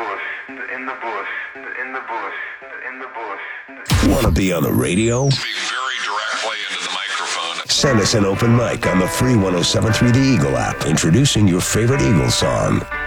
Want to be on the radio? Speak very directly into the microphone. Send us an open mic on the free 107.3 The Eagle app, introducing your favorite Eagles song.